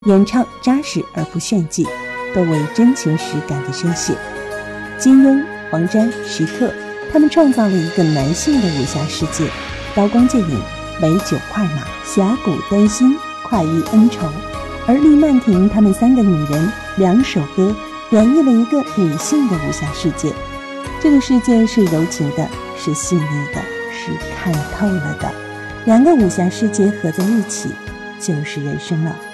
演唱扎实而不炫技，都为真情实感的宣泄。金庸、黄沾、徐克，他们创造了一个男性的武侠世界，刀光剑影，美酒快马，侠骨丹心，快意恩仇。而厉曼婷她们三个女人2首歌演绎了一个女性的武侠世界。这个世界是柔情的，是细腻的，是看透了的。2个武侠世界合在一起，就是人生了。